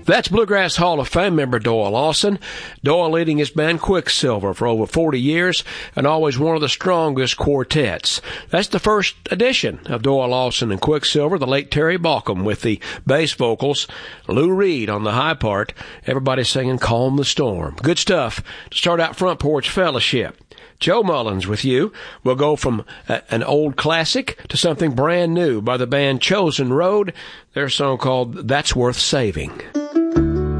That's Bluegrass Hall of Fame member Doyle Lawson. Doyle leading his band Quicksilver for over 40 years and always one of the strongest quartets. That's the first edition of Doyle Lawson and Quicksilver, the late Terry Balcom with the bass vocals, Lou Reed on the high part, everybody singing Calm the Storm. Good stuff to start out Front Porch Fellowship. Joe Mullins with you. We'll go from an old classic to something brand new by the band Chosen Road, their song called That's Worth Saving.